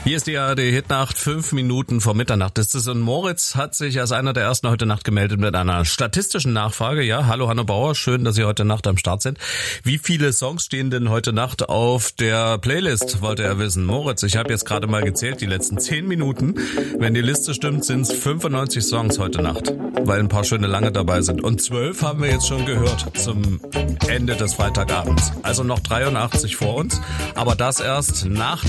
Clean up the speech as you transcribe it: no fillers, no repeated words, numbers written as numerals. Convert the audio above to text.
Hier ist die ARD-Hitnacht, 5 Minuten vor Mitternacht ist es und Moritz hat sich als einer der ersten heute Nacht gemeldet mit einer statistischen Nachfrage. Ja, hallo Hanno Bauer, schön, dass Sie heute Nacht am Start sind. Wie viele Songs stehen denn heute Nacht auf der Playlist, wollte er wissen. Moritz, ich habe jetzt gerade mal gezählt, die letzten 10 Minuten. Wenn die Liste stimmt, sind es 95 Songs heute Nacht, weil ein paar schöne lange dabei sind. Und 12 haben wir jetzt schon gehört zum Ende des Freitagabends. Also noch 83 vor uns, aber das erst nach